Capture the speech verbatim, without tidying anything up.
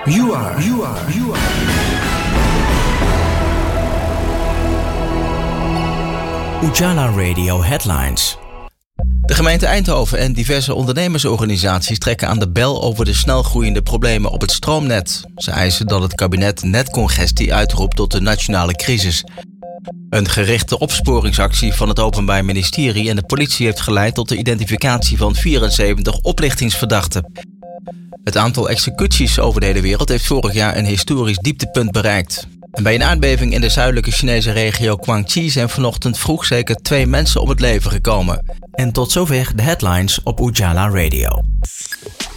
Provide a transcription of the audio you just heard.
You are, you are, you are. Ujala Radio Headlines. De gemeente Eindhoven en diverse ondernemersorganisaties trekken aan de bel over de snelgroeiende problemen op het stroomnet. Ze eisen dat het kabinet netcongestie uitroept tot de nationale crisis. Een gerichte opsporingsactie van het Openbaar Ministerie en de politie heeft geleid tot de identificatie van vierenzeventig oplichtingsverdachten. Het aantal executies over de hele wereld heeft vorig jaar een historisch dieptepunt bereikt. En bij een aardbeving in de zuidelijke Chinese regio Guangxi zijn vanochtend vroeg zeker twee mensen om het leven gekomen. En tot zover de headlines op Ujala Radio.